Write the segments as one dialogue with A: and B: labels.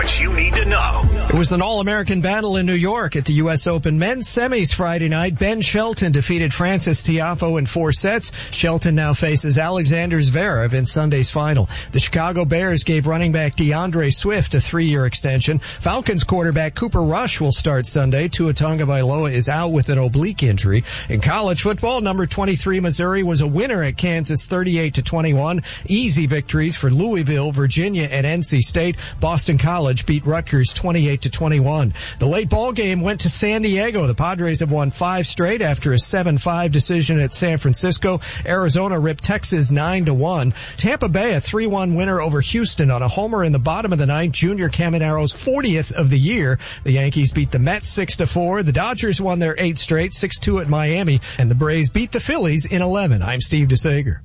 A: what you need to know.
B: It was an all-American battle in New York at the U.S. Open men's semis Friday night. Ben Shelton defeated Francis Tiafoe in 4 sets. Shelton now faces Alexander Zverev in Sunday's final. The Chicago Bears gave running back DeAndre Swift a 3-year extension. Falcons quarterback Cooper Rush will start Sunday. Tua Tagovailoa is out with an oblique injury. In college football, number 23 Missouri was a winner at Kansas 38-21. Easy victories for Louisville, Virginia, and NC State. Boston College beat Rutgers 28-21. The late ball game went to San Diego. The Padres have won 5 straight after a 7-5 decision at San Francisco. Arizona ripped Texas 9-1. Tampa Bay a 3-1 winner over Houston on a homer in the bottom of the ninth. Junior Camaro's 40th of the year. The Yankees beat the Mets 6-4. The Dodgers won their 8th straight, 6-2 at Miami, and the Braves beat the Phillies in 11. I'm Steve DeSager.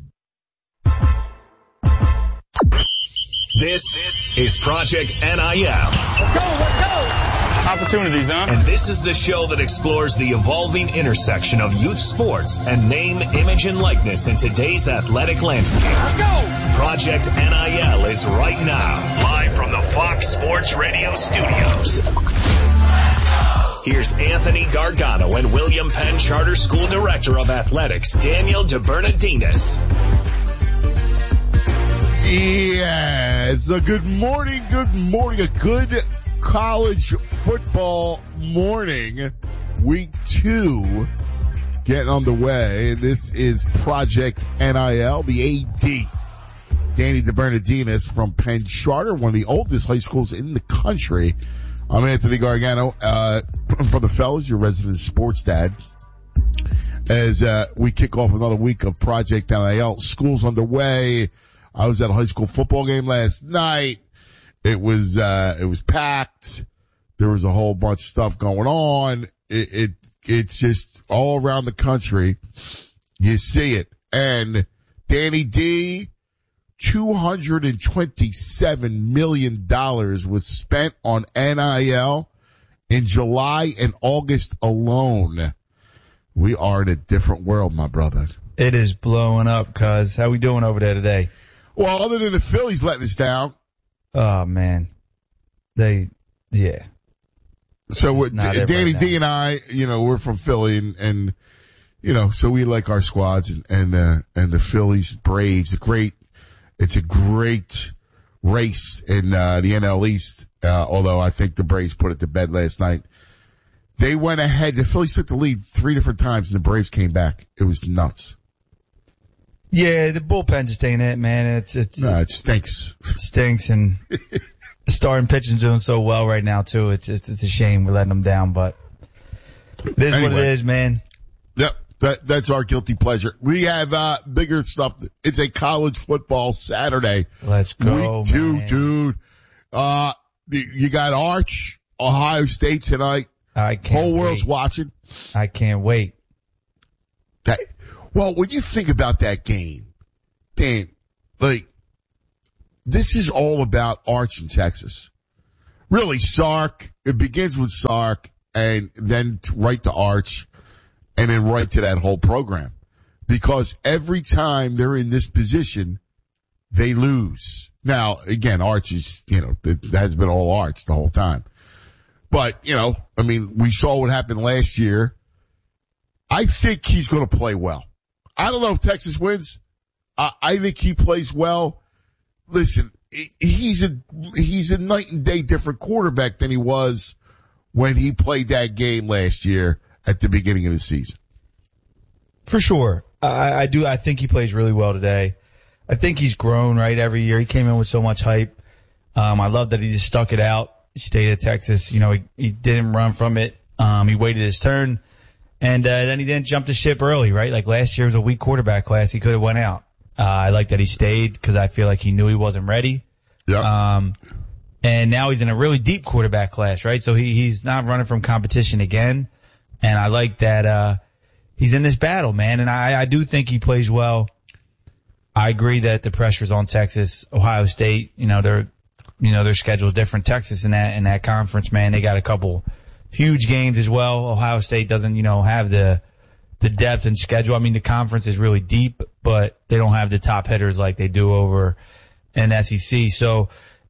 A: This is Project NIL.
C: Let's go. Opportunities, huh?
A: And this is the show that explores the evolving intersection of youth sports and name, image, and likeness in today's athletic landscape.
C: Let's go.
A: Project NIL is right now, live from the Fox Sports Radio studios. Here's Anthony Gargano and William Penn Charter School Director of Athletics, Daniel DeBernardinis.
D: Yes, good morning, a good college football morning. Week 2 getting on the way. This is Project NIL, the AD, Danny DeBernardinis from Penn Charter, one of the oldest high schools in the country. I'm Anthony Gargano, from the fellas, your resident sports dad. As, we kick off another week of Project NIL, school's underway. I was at a high school football game last night. It was packed. There was a whole bunch of stuff going on. It's just all around the country. You see it. And Danny D, $227 million was spent on NIL in July and August alone. We are in a different world, my brother.
E: It is blowing up, cuz. How we doing over there today?
D: Well, other than the Phillies letting us down.
E: Oh, man. Yeah.
D: So Danny D and I, we're from Philly and so we like our squads and the Phillies, Braves, it's a great race in the NL East, although I think the Braves put it to bed last night. They went ahead. The Phillies took the lead 3 different times and the Braves came back. It was nuts.
E: Yeah, the bullpen just ain't it, man.
D: No, it stinks.
E: It stinks, and the starting pitching's doing so well right now too. It's a shame we're letting them down, but it is what it is, man.
D: Yep, that's our guilty pleasure. We have bigger stuff. It's a college football Saturday.
E: Let's go,
D: Week 2,
E: man.
D: dude. You got Arch, Ohio State tonight.
E: I can't
D: Whole world's
E: wait.
D: watching.
E: I can't wait.
D: Well, when you think about that game, Dan, this is all about Arch in Texas. Really, Sark. It begins with Sark and then right to Arch and then right to that whole program. Because every time they're in this position, they lose. Now, again, Arch is, it has been all Arch the whole time. But, we saw what happened last year. I think he's going to play well. I don't know if Texas wins. I think he plays well. Listen, he's a night and day different quarterback than he was when he played that game last year at the beginning of the season.
E: For sure. I think he plays really well today. I think he's grown, right, every year. He came in with so much hype. I love that he just stuck it out. He stayed at Texas. He didn't run from it. He waited his turn. And then he didn't jump the ship early, right? Like last year was a weak quarterback class. He could have went out. I like that he stayed because I feel like he knew he wasn't ready.
D: Yep.
E: And now he's in a really deep quarterback class, right? So he's not running from competition again. And I like that he's in this battle, man. And I do think he plays well. I agree that the pressure's on Texas, Ohio State. Their schedule is different. Texas in that conference, man, they got a couple huge games as well. Ohio State doesn't, have the depth and schedule. I mean, the conference is really deep, but they don't have the top hitters like they do over in SEC. So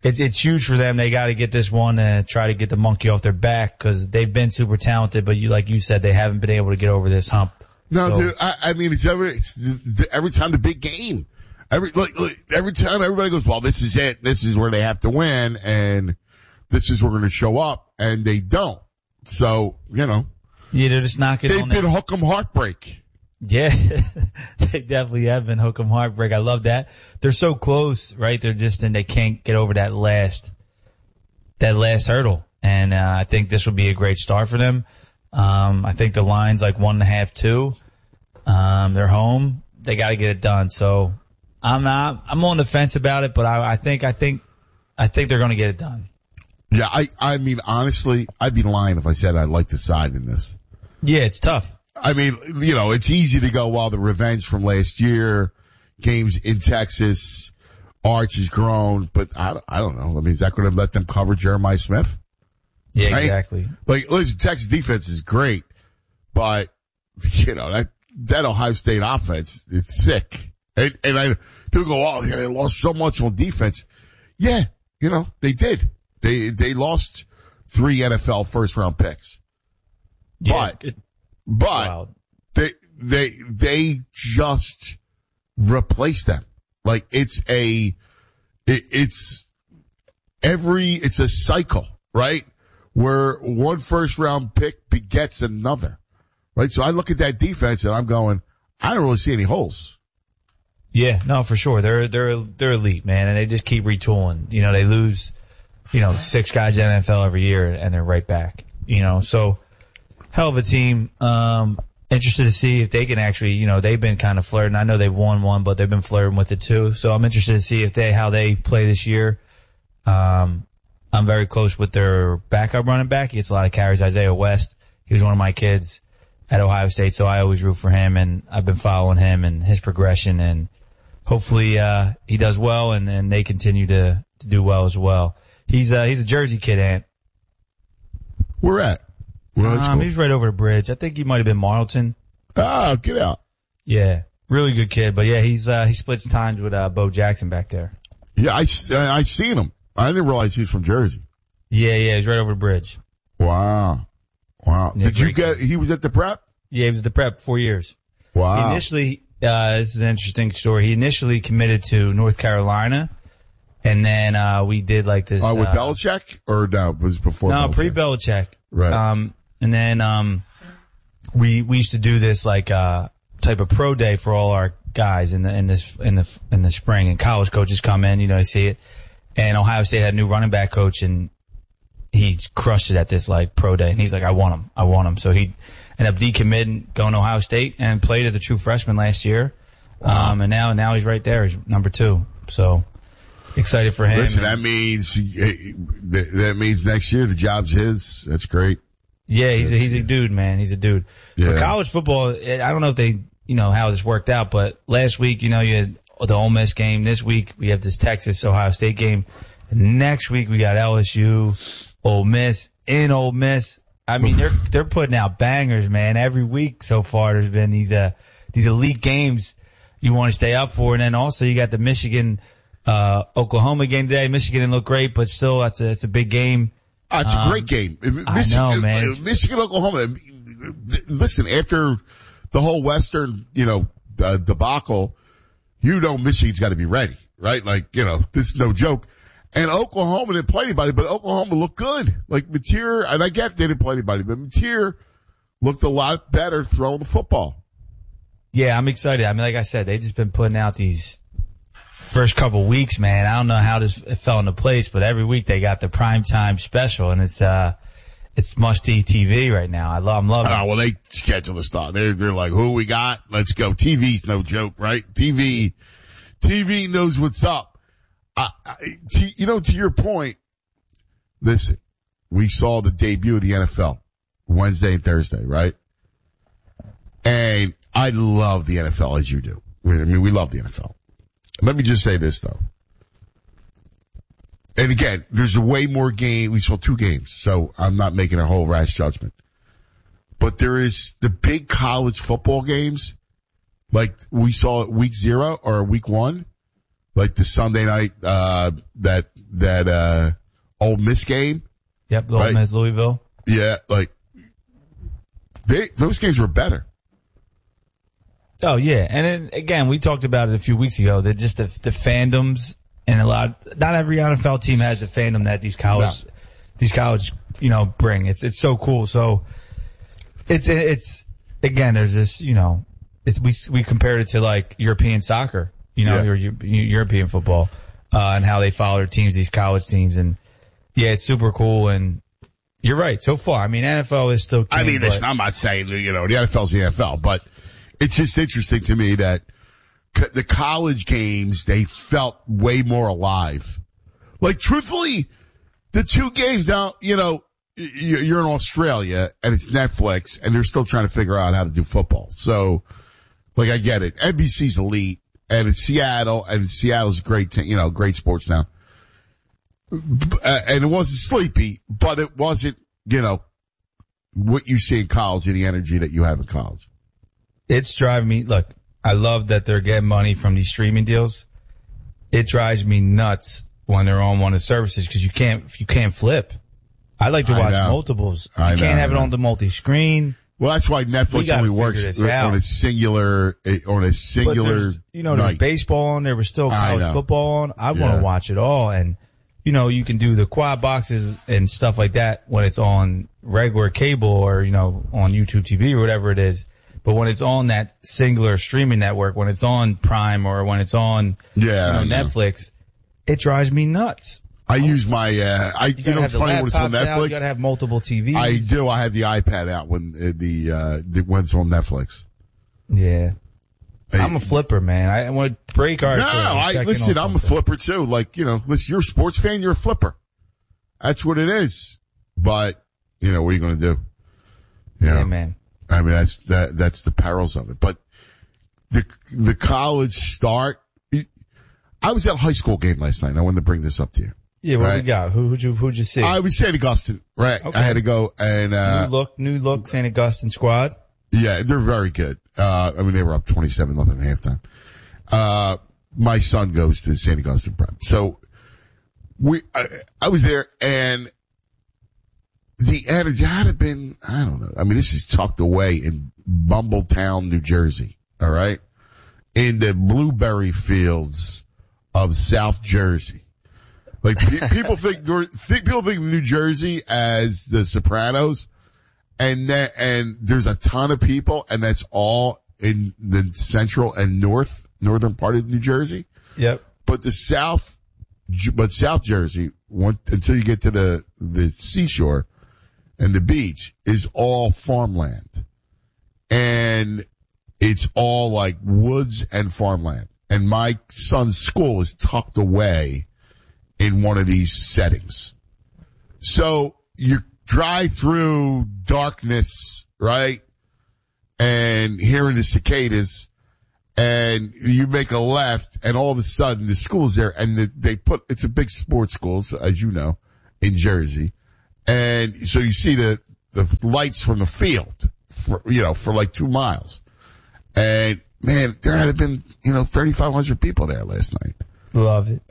E: it's huge for them. They got to get this one and try to get the monkey off their back because they've been super talented, but like you said, they haven't been able to get over this hump.
D: No,
E: So-
D: dude, I mean, it's every time the big game. Every time everybody goes, well, this is it. This is where they have to win, and this is where we're going to show up, and they don't. So,
E: Yeah, they're just knocking
D: they've
E: on
D: been
E: that.
D: hook 'em heartbreak.
E: Yeah, they definitely have been hook 'em heartbreak. I love that. They're so close, right? And they can't get over that last hurdle. And, I think this will be a great start for them. I think the line's like 1.5, 2. They're home. They got to get it done. So I'm on the fence about it, but I think they're going to get it done.
D: Yeah, I mean, honestly, I'd be lying if I said I'd like the side in this.
E: Yeah, it's tough.
D: I mean, it's easy to go, well, the revenge from last year, games in Texas, Arch has grown, but I don't know. I mean, is that going to let them cover Jeremiah Smith?
E: Yeah,
D: Right?
E: exactly.
D: Like, listen, Texas defense is great, but, that Ohio State offense, it's sick. And people go, oh, yeah, they lost so much on defense. Yeah, they did. They lost 3 NFL first round picks.
E: Yeah,
D: But
E: wow.
D: they just replace them. Like it's a cycle, right? Where one first round pick begets another, right? So I look at that defense and I'm going, I don't really see any holes.
E: Yeah, no, for sure. They're elite, man, and they just keep retooling. They lose, 6 guys in the NFL every year and they're right back. So hell of a team. Interested to see if they can actually, they've been kind of flirting. I know they've won one, but they've been flirting with it too. So I'm interested to see how they play this year. I'm very close with their backup running back. He gets a lot of carries, Isaiah West. He was one of my kids at Ohio State, so I always root for him, and I've been following him and his progression, and hopefully he does well, and then they continue to do well as well. He's a Jersey kid, Ant.
D: Where at?
E: He's right over the bridge. I think he might have been Marlton.
D: Oh, get out.
E: Yeah, really good kid. But yeah, he splits times with Bo Jackson back there.
D: Yeah, I seen him. I didn't realize he was from Jersey.
E: Yeah, he's right over the bridge.
D: Wow.
E: Yeah,
D: Did you he was at the prep?
E: Yeah, he was at the prep 4 years.
D: Wow.
E: He initially, this is an interesting story. He initially committed to North Carolina, and then we did like this.
D: With Belichick, or no? It was before?
E: No,
D: Belichick?
E: pre-Belichick.
D: Right.
E: And then we used to do this like type of pro day for all our guys in the spring, and college coaches come in, to see it. And Ohio State had a new running back coach, and he crushed it at this like pro day. And he's like, I want him. So he ended up decommitting, going to Ohio State, and played as a true freshman last year.
D: Wow.
E: And now he's right there. He's number 2. So excited for him.
D: Listen, that means next year the job's his. That's great.
E: Yeah, he's a dude, man. He's a dude.
D: Yeah.
E: But college football, I don't know if they, how this worked out, but last week, you had the Ole Miss game. This week we have this Texas-Ohio State game. And next week we got LSU, Ole Miss, in Ole Miss. I mean, they're putting out bangers, man. Every week so far there's been these elite games you want to stay up for. And then also you got the Michigan, Oklahoma game today. Michigan didn't look great, but still it's a big game.
D: It's a great game.
E: I know, man.
D: Michigan, Oklahoma. Listen, after the whole Western, debacle, Michigan's got to be ready, right? Like, this is no joke. And Oklahoma didn't play anybody, but Oklahoma looked good. Like Mateer, and I get they didn't play anybody, but Mateer looked a lot better throwing the football.
E: Yeah, I'm excited. I mean, like I said, they've just been putting out these first couple weeks, man. I don't know how this fell into place, but every week they got the primetime special, and it's must-see TV right now. I'm loving it.
D: Oh, well, they schedule the stuff. They're like, who we got? Let's go. TV's no joke, right? TV knows what's up. To your point, listen, we saw the debut of the NFL Wednesday and Thursday, right? And I love the NFL as you do. I mean, we love the NFL. Let me just say this though. And again, there's a way more game. We saw 2 games, so I'm not making a whole rash judgment. But there is the big college football games, like we saw at week 0 or week 1, like the Sunday night, that Ole Miss game.
E: Yep, the Ole Miss Louisville.
D: Yeah, like those games were better.
E: Oh yeah, and then again, we talked about it a few weeks ago. That just the fandoms and not every NFL team has the fandom that these college, bring. It's so cool. So it's again, there's this, we compared it to like European soccer, or European football, and how they follow their teams, these college teams, and yeah, it's super cool. And you're right. So far, I mean, NFL is still king,
D: listen, I'm not saying, the NFL's the NFL, but it's just interesting to me that the college games, they felt way more alive. Like, truthfully, the two games now, you're in Australia and it's Netflix and they're still trying to figure out how to do football. So, like, I get it. NBC's elite and it's Seattle, and Seattle's great, great sports now. And it wasn't sleepy, but it wasn't, what you see in college and the energy that you have in college.
E: It's driving me, look, I love that they're getting money from these streaming deals. It drives me nuts when they're on one of the services because you can't flip. I like to watch multiples. You can't have it on the multi-screen.
D: Well, that's why Netflix only works on a singular
E: there's baseball on, there was still college football on. I want to watch it all, and you can do the quad boxes and stuff like that when it's on regular cable or, on YouTube TV or whatever it is. But when it's on that singular streaming network, when it's on Prime or when it's on Netflix, it drives me nuts.
D: I use my, it's funny when it's on Netflix.
E: You gotta have multiple TVs.
D: I do. I have the iPad out when when it's on Netflix.
E: Yeah. I'm a flipper, man. I want to break our.
D: Listen, I'm a flipper too. Like, listen, you're a sports fan, you're a flipper. That's what it is. But, what are you going to do?
E: Yeah, man.
D: I mean, that's the perils of it. But the college start, I was at a high school game last night. I wanted to bring this up to you.
E: Yeah, what we got? Who'd you see?
D: I was St. Augustine, right? Okay. I had to go and,
E: new look St. Augustine squad.
D: Yeah, they're very good. They were up 27-0 at halftime. My son goes to St. Augustine Prep. So I was there and the energy had it been, I don't know. I mean, this is tucked away in Bumbletown, New Jersey. All right. In the blueberry fields of South Jersey. Like people think New Jersey as the Sopranos. And there's a ton of people, and that's all in the central and northern part of New Jersey.
E: Yep.
D: But South Jersey, until you get to the seashore and the beach, is all farmland. And it's all like woods and farmland. And my son's school is tucked away in one of these settings. So you drive through darkness, right? And hearing the cicadas, and you make a left, and all of a sudden the school's there, and it's a big sports school, as you know, in Jersey. And so you see the lights from the field, for like 2 miles. And man, there had been, 3,500 people there last night.
E: Love it.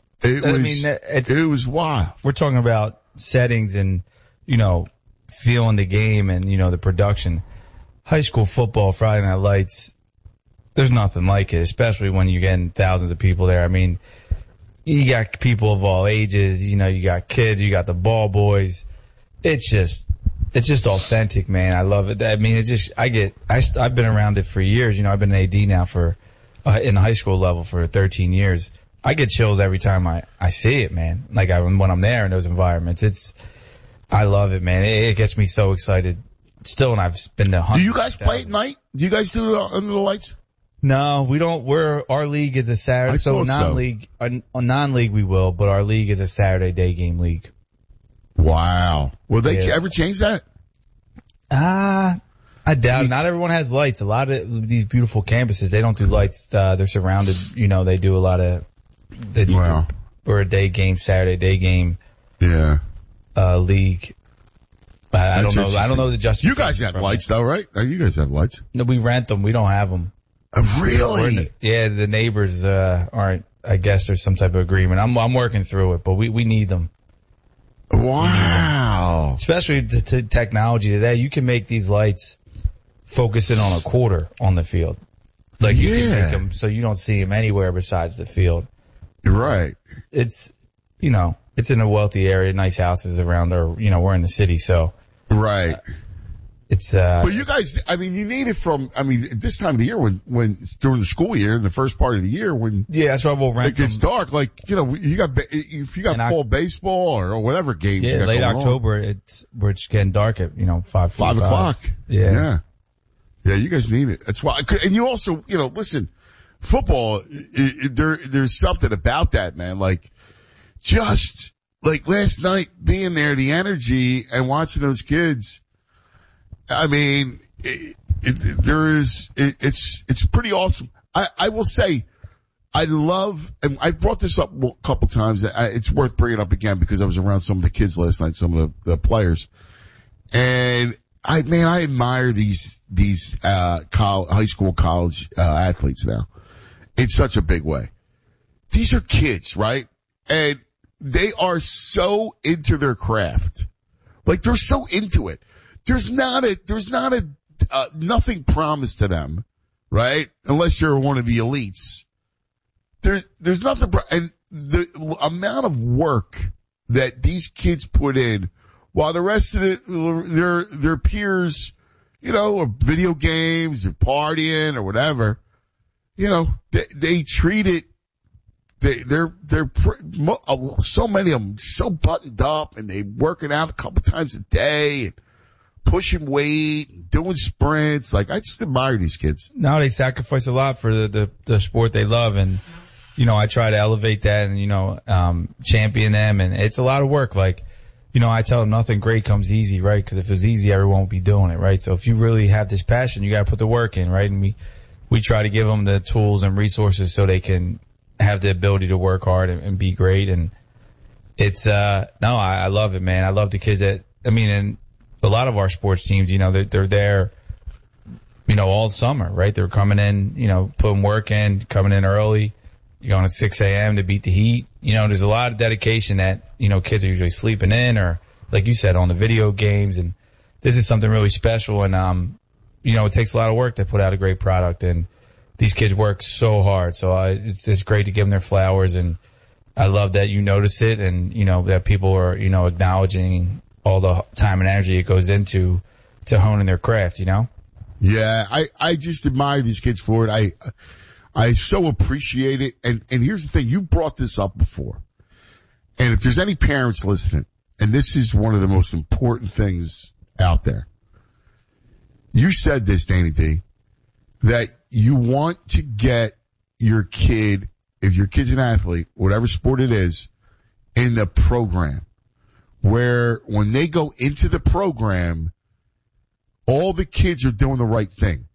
D: It was wild.
E: We're talking about settings and, feeling the game and, the production. High school football, Friday Night Lights, there's nothing like it, especially when you're getting thousands of people there. I mean, you got people of all ages, you got kids, you got the ball boys. It's just authentic, man. I love it. I mean, I've been around it for years. I've been an AD now in the high school level for 13 years. I get chills every time I see it, man. Like when I'm there in those environments, I love it, man. It gets me so excited. Still, and I've been to hundreds.
D: Do you guys play at night? Do you guys do it under the lights?
E: No, we don't. Our league is a Saturday. So non-league we will, but our league is a Saturday day game league.
D: Wow. Will they ever change that?
E: I doubt it. Not everyone has lights. A lot of these beautiful campuses, they don't do lights. They're surrounded. They do a lot of. Or a day game, Saturday day game.
D: Yeah.
E: League. I don't know. I don't know the justification.
D: You guys have lights though, right? You guys have lights.
E: No, we rent them. We don't have them.
D: Really?
E: The neighbors aren't I guess there's some type of agreement. I'm working through it, but we need them.
D: Wow.
E: Especially the technology today. You can make these lights focus in on a quarter on the field. Like you can make them so you don't see them anywhere besides the field.
D: Right.
E: It's in a wealthy area, nice houses around, or, we're in the city, so.
D: Right.
E: It's,
D: but you guys, you need it this time of the year when during the school year, in the first part of the year when.
E: Yeah, that's why we'll rent
D: it gets dark. If you got fall baseball or whatever games.
E: Yeah, late October, it's getting dark at, 5
D: o'clock.
E: Yeah.
D: Yeah, you guys need it. That's why. And you also, listen, football, there's something about that, man. Like, just, like last night being there, the energy and watching those kids, it's pretty awesome. I will say, I love, and I brought this up a couple times, it's worth bringing up again because I was around some of the kids last night, some of the players. And I admire these high school, college, athletes now in such a big way. These are kids, right? And they are so into their craft. Like they're so into it. There's not nothing promised to them, right? Unless you're one of the elites. There's nothing, and the amount of work that these kids put in while the rest of their peers, or video games or partying or whatever, they treat it, so many of them so buttoned up and they working out a couple times a day and pushing weight and doing sprints. Like I just admire these kids.
E: No, they sacrifice a lot for the sport they love, and I try to elevate that and champion them, and it's a lot of work. Like, I tell them nothing great comes easy, right? Because if it was easy, everyone would be doing it, right? So if you really have this passion, you got to put the work in, right? And we try to give them the tools and resources so they can have the ability to work hard and be great. And it's I love it, man. I love the kids and a lot of our sports teams, they're there, all summer, right? They're coming in, putting work in, coming in early. You're going at 6 a.m. to beat the heat. There's a lot of dedication that, kids are usually sleeping in or, like you said, on the video games. And this is something really special. And, it takes a lot of work to put out a great product. And these kids work so hard. So it's great to give them their flowers. And I love that you notice it and, that people are, acknowledging all the time and energy it goes into honing their craft,
D: Yeah, I just admire these kids for it. I so appreciate it. And here's the thing. You brought this up before. And if there's any parents listening, and this is one of the most important things out there. You said this, Danny D, that you want to get your kid, if your kid's an athlete, whatever sport it is, in the program. Where when they go into the program, all the kids are doing the right thing.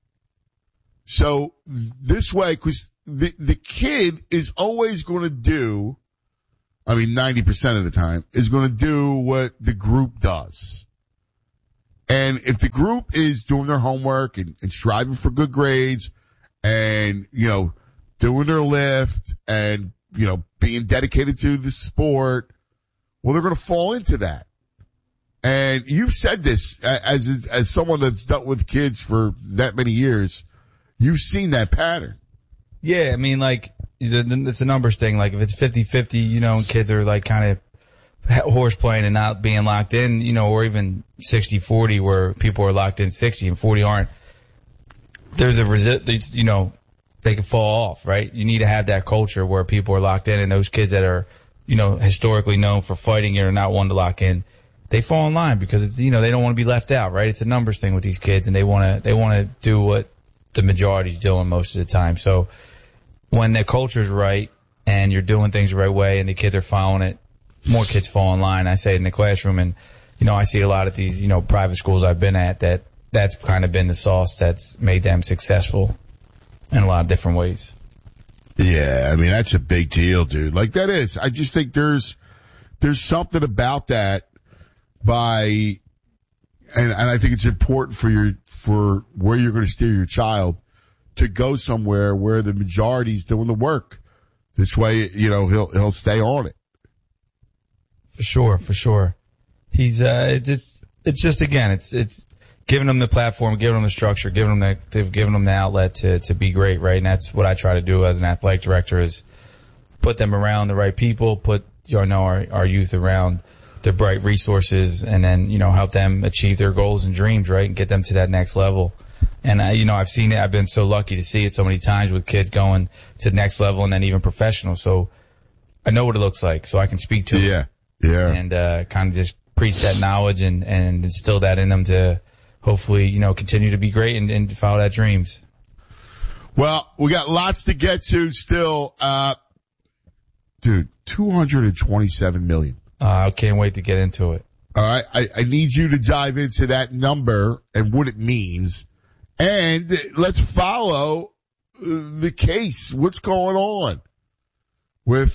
D: So this way, cause the kid is always going to do, 90% of the time, is going to do what the group does. And if the group is doing their homework and striving for good grades and, doing their lift and, being dedicated to the sport, well, they're going to fall into that. And you've said this as someone that's dealt with kids for that many years. You've seen that pattern.
E: Yeah, it's a numbers thing. Like if it's 50-50, and kids are like kind of horse playing and not being locked in, or even 60-40 where people are locked in 60 and 40 aren't. There's they can fall off, right? You need to have that culture where people are locked in, and those kids that are, historically known for fighting or not one to lock in, they fall in line because it's, they don't want to be left out, right? It's a numbers thing with these kids, and they want to do what the majority's doing most of the time. So when the culture's right and you're doing things the right way and the kids are following it, more kids fall in line. I say it in the classroom, and, I see a lot of these, private schools I've been at that's kind of been the sauce that's made them successful in a lot of different ways.
D: Yeah, that's a big deal, dude. Like that is. I just think there's something about that and I think it's important for where you're going to steer your child to go somewhere where the majority's doing the work. This way, he'll stay on it.
E: For sure. He's, it's just, again, it's giving them the platform, giving them the structure, giving them the outlet to be great, right? And that's what I try to do as an athletic director, is put them around the right people, put, our youth around the bright resources, and then, help them achieve their goals and dreams, right? And get them to that next level. And I've seen it. I've been so lucky to see it so many times with kids going to the next level and then even professional. So I know what it looks like, so I can speak to it.
D: Yeah.
E: And, kind of just preach that knowledge and instill that in them to hopefully, continue to be great and follow that dreams.
D: Well, we got lots to get to still. Dude, $227 million.
E: I can't wait to get into it.
D: All right. I need you to dive into that number and what it means. And let's follow the case. What's going on with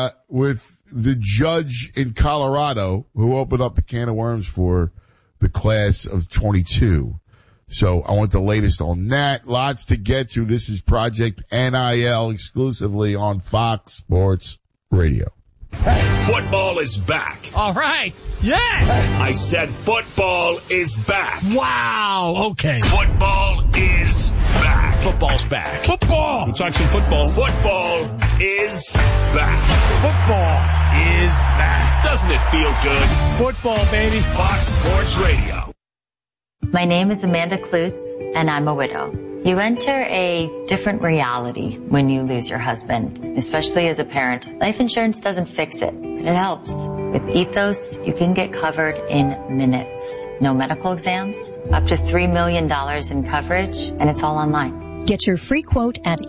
D: the judge in Colorado who opened up the can of worms for the class of 22. So I want the latest on that. Lots to get to. This is Project NIL exclusively on Fox Sports Radio.
A: Football is back.
F: All right. Yes.
A: I said football is back.
F: Wow. Okay.
A: Football is back.
F: Football's back. Football. Let's talk some football.
A: Football is back.
F: Football is back.
A: Doesn't it feel good?
F: Football, baby.
A: Fox Sports Radio.
G: My name is Amanda Klutz, and I'm a widow. You enter a different reality when you lose your husband, especially as a parent. Life insurance doesn't fix it, but it helps. With Ethos, you can get covered in minutes. No medical exams, up to $3 million in coverage, and it's all online.
H: Get your free quote at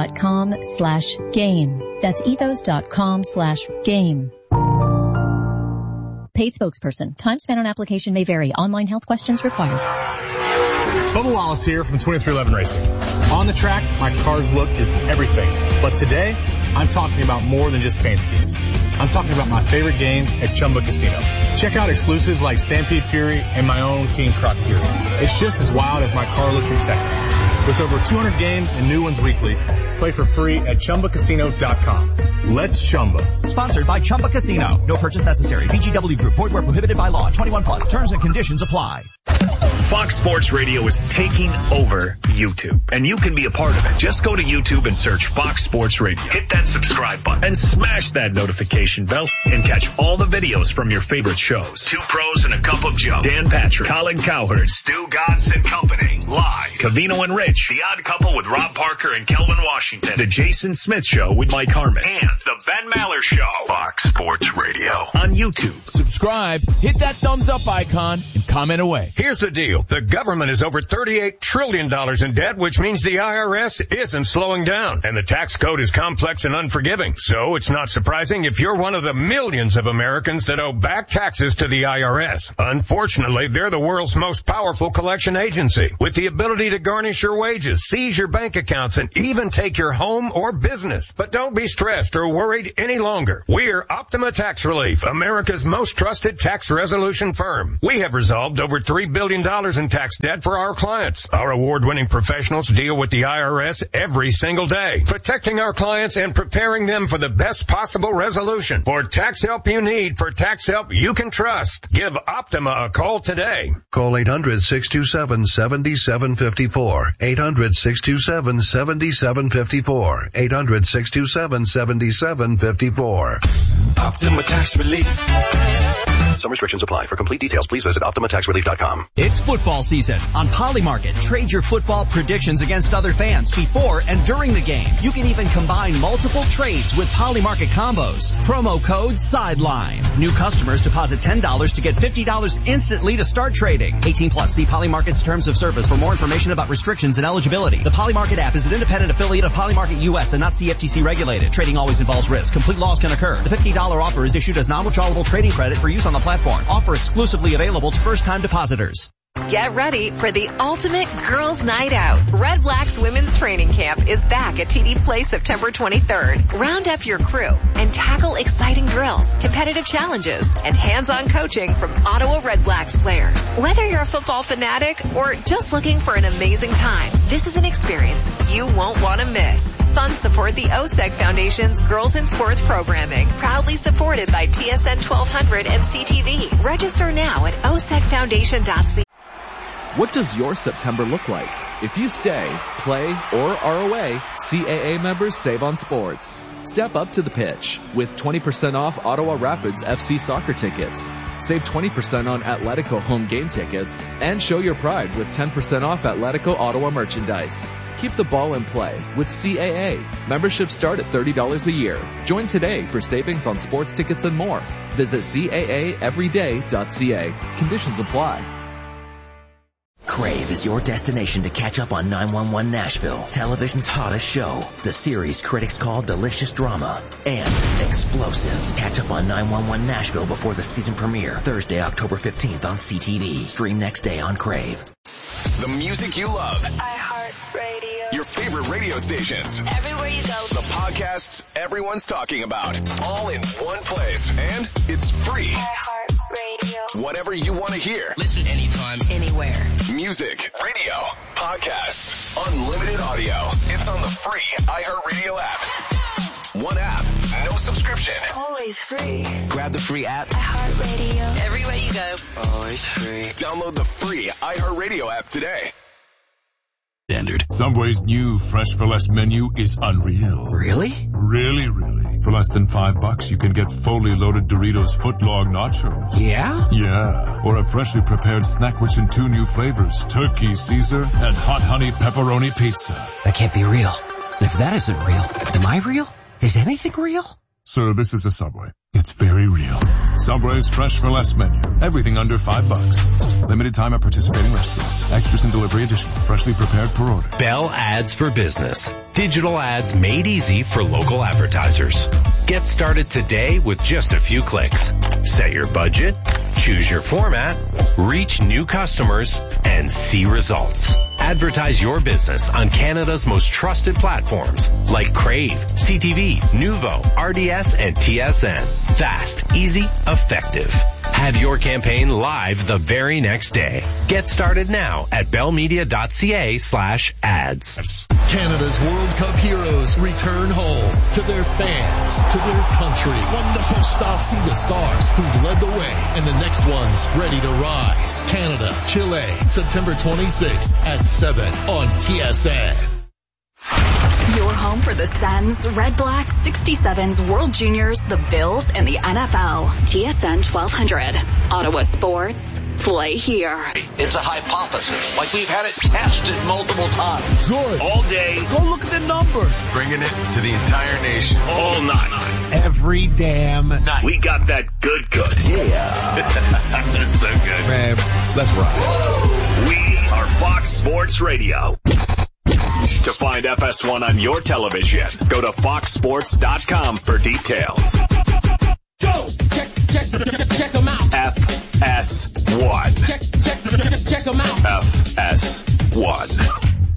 H: ethos.com/game. That's ethos.com/game. Paid spokesperson. Time spent on application may vary. Online health questions required.
I: Bubba Wallace here from 2311 Racing. On the track, my car's look is everything. But today, I'm talking about more than just paint schemes. I'm talking about my favorite games at Chumba Casino. Check out exclusives like Stampede Fury and my own King Croc Fury. It's just as wild as my car look in Texas. With over 200 games and new ones weekly, play for free at ChumbaCasino.com. Let's Chumba.
J: Sponsored by Chumba Casino. No purchase necessary. VGW Group. Void where prohibited by law. 21 plus. Terms and conditions apply.
A: Fox Sports Radio is taking over YouTube, and you can be a part of it. Just go to YouTube and search Fox Sports Radio. Hit that subscribe button and smash that notification bell and catch all the videos from your favorite shows. Two Pros and a Cup of Joe. Dan Patrick, Colin Cowherd, Stu Godson and Company. Live. Covino and Rich. The Odd Couple with Rob Parker and Kelvin Washington. The Jason Smith Show with Mike Harmon. And the Ben Maller Show. Fox Sports Radio on YouTube.
F: Subscribe, hit that thumbs up icon, and comment away.
K: Here's the deal. The government is over $38 trillion in debt, which means the IRS isn't slowing down. And the tax code is complex and unforgiving. So it's not surprising if you're one of the millions of Americans that owe back taxes to the IRS. Unfortunately, they're the world's most powerful collection agency, with the ability to garnish your wages, seize your bank accounts, and even take your home or business. But don't be stressed or worried any longer. We're Optima Tax Relief, America's most trusted tax resolution firm. We have resolved over $3 billion in tax debt for our clients. Our award-winning professionals deal with the IRS every single day, protecting our clients and preparing them for the best possible resolution. For tax help you need, for tax help you can trust, give Optima a call today.
L: Call 800-627-7754. 800-627-7754. 800-627-7754.
A: Optima Tax Relief.
L: Some restrictions apply. For complete details, please visit OptimaTaxRelief.com.
J: It's football season. On Polymarket, trade your football predictions against other fans before and during the game. You can even combine multiple trades with Polymarket combos. Promo code SIDELINE. New customers deposit $10 to get $50 instantly to start trading. 18 plus. See Polymarket's terms of service for more information about restrictions and eligibility. The Polymarket app is an independent affiliate of Polymarket US and not CFTC regulated. Trading always involves risk. Complete loss can occur. The $50 offer is issued as non-withdrawable trading credit for use on the platform. Offer exclusively available to first-time depositors.
M: Get ready for the ultimate girls' night out. Red Black's Women's Training Camp is back at TD Place September 23rd. Round up your crew and tackle exciting drills, competitive challenges, and hands-on coaching from Ottawa Red Blacks players. Whether you're a football fanatic or just looking for an amazing time, this is an experience you won't want to miss. Funds support the OSEG Foundation's Girls in Sports programming, proudly supported by TSN 1200 and CTV. Register now at osegfoundation.ca.
N: What does your September look like? If you stay, play, or are away, CAA members save on sports. Step up to the pitch with 20% off Ottawa Rapids FC soccer tickets. Save 20% on Atletico home game tickets and show your pride with 10% off Atletico Ottawa merchandise. Keep the ball in play with CAA. Memberships start at $30 a year. Join today for savings on sports tickets and more. Visit CAAeveryday.ca. Conditions apply.
O: Crave is your destination to catch up on 911 Nashville, television's hottest show. The series critics call delicious drama and explosive. Catch up on 911 Nashville before the season premiere, Thursday, October 15th on CTV. Stream next day on Crave.
P: The music you love.
Q: iHeartRadio.
P: Your favorite radio stations.
Q: Everywhere you go.
P: The podcasts everyone's talking about. All in one place. And it's free.
Q: iHeartRadio.
P: Whatever you want to hear.
O: Listen anytime, anywhere.
P: Music, radio, podcasts, unlimited audio. It's on the free iHeartRadio app. One app, no subscription.
Q: Always free.
O: Grab the free app.
Q: iHeartRadio. Everywhere you go.
O: Always free.
P: Download the free iHeartRadio app today.
R: Standard. Subway's new Fresh for Less menu is unreal.
O: Really?
R: Really. For less than $5, you can get fully loaded Doritos footlong nachos.
O: Yeah?
R: Yeah. Or a freshly prepared snack rich in 2 new flavors, Turkey Caesar and Hot Honey Pepperoni Pizza.
O: That can't be real. And if that isn't real, am I real? Is anything real?
R: Sir, this is a Subway. It's very real. Subway's Fresh for Less menu. Everything under $5. Limited time at participating restaurants. Extras and delivery additional. Freshly prepared per order.
S: Bell Ads for Business. Digital ads made easy for local advertisers. Get started today with just a few clicks. Set your budget, choose your format, reach new customers, and see results. Advertise your business on Canada's most trusted platforms like Crave, CTV, Nuvo, RDS, and TSN. Fast, easy, effective. Have your campaign live the very next day. Get started now at bellmedia.ca/ads.
T: Canada's World Cup heroes return home to their fans, to their country. Wonderful stuff. See the stars who've led the way and the next ones ready to rise. Canada, Chile, September 26th at 7 on TSN.
U: Your home for the Sens, Red Black, 67s, World Juniors, the Bills, and the NFL. TSN 1200. Ottawa Sports. Play here.
V: It's a hypothesis. Like we've had it tested multiple times.
D: Good.
A: All day.
D: Go look at the numbers.
W: Bringing it to the entire nation.
A: All night.
W: Every damn night.
A: We got that good.
W: Yeah.
A: That's so good.
W: Man, let's ride.
A: We are Fox Sports Radio. To find FS1 on your television, go to foxsports.com for details.
X: Go! Check them out.
A: FS1.
X: Check them out.
A: FS1.